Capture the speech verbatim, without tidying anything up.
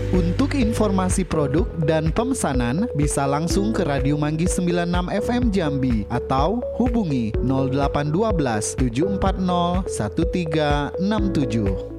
Untuk informasi produk dan pemesanan bisa langsung ke Radio Manggis sembilan puluh enam F M Jambi atau hubungi nol delapan satu dua tujuh empat nol satu tiga enam tujuh.